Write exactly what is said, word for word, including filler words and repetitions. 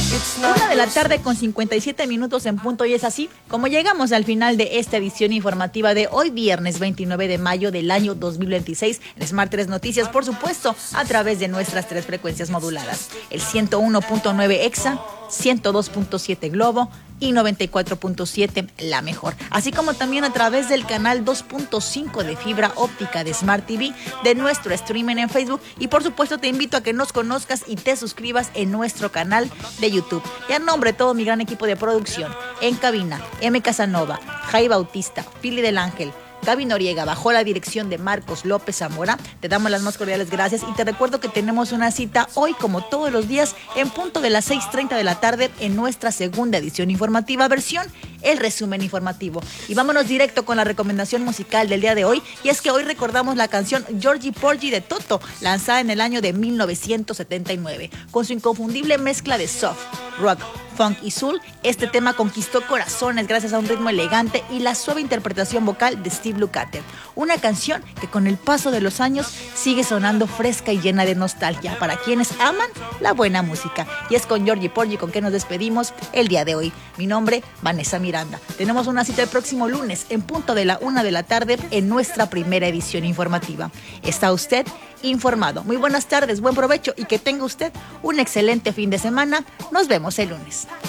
Una de la tarde con cincuenta y siete minutos en punto, y es así como llegamos al final de esta edición informativa de hoy viernes veintinueve de mayo del año dos mil veintiséis en Smart tres Noticias, por supuesto, a través de nuestras tres frecuencias moduladas, el ciento uno punto nueve Exa, ciento dos punto siete Globo y noventa y cuatro punto siete La Mejor, así como también a través del canal dos punto cinco de fibra óptica de Smart T V, de nuestro streaming en Facebook, y por supuesto te invito a que nos conozcas y te suscribas en nuestro canal de YouTube. Y a nombre de todo mi gran equipo de producción, en cabina, M. Casanova, Jai Bautista, Pili del Ángel, Gaby Noriega, bajo la dirección de Marcos López Zamora, te damos las más cordiales gracias y te recuerdo que tenemos una cita hoy, como todos los días, en punto de las seis treinta de la tarde en nuestra segunda edición informativa, versión El Resumen Informativo. Y vámonos directo con la recomendación musical del día de hoy, y es que hoy recordamos la canción Georgie Porgy de Toto, lanzada en el año de mil novecientos setenta y nueve. Con su inconfundible mezcla de soft, rock, funk y soul, este tema conquistó corazones gracias a un ritmo elegante y la suave interpretación vocal de Steve Lukather. Una canción que con el paso de los años sigue sonando fresca y llena de nostalgia para quienes aman la buena música. Y es con Georgie Porgy con que nos despedimos el día de hoy. Mi nombre, Vanessa Miranda. Tenemos una cita el próximo lunes en punto de la una de la tarde en nuestra primera edición informativa. ¿Está usted informado? Muy buenas tardes, buen provecho y que tenga usted un excelente fin de semana. Nos vemos el lunes.